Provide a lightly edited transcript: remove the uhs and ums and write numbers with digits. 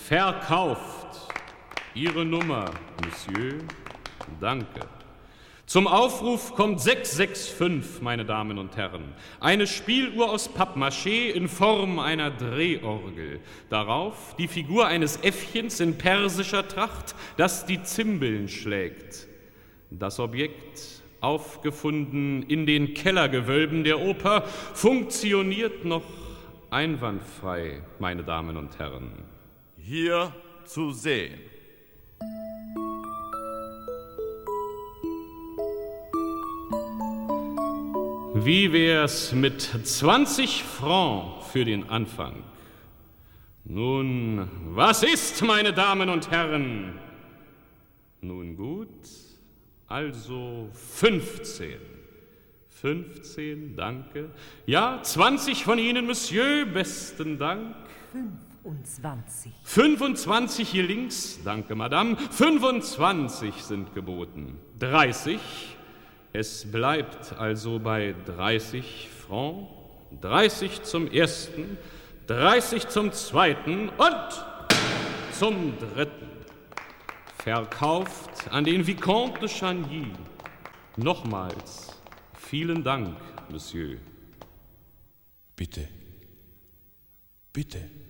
Verkauft. Ihre Nummer, Monsieur. Danke. Zum Aufruf kommt 665, meine Damen und Herren. Eine Spieluhr aus Pappmaché in Form einer Drehorgel. Darauf die Figur eines Äffchens in persischer Tracht, das die Zimbeln schlägt. Das Objekt, aufgefunden in den Kellergewölben der Oper, funktioniert noch einwandfrei, meine Damen und Herren. Hier zu sehen. Wie wär's mit 20 Francs für den Anfang? Nun, was ist, meine Damen und Herren? Nun gut, also 15. 15, danke. Ja, 20 von Ihnen, Monsieur, besten Dank. 25. 25 hier links, danke, Madame. 25 sind geboten. 30. Es bleibt also bei 30 Francs, 30 zum ersten, 30 zum zweiten und zum dritten. Verkauft an den Vicomte de Chagny. Nochmals vielen Dank, Monsieur. Bitte, bitte.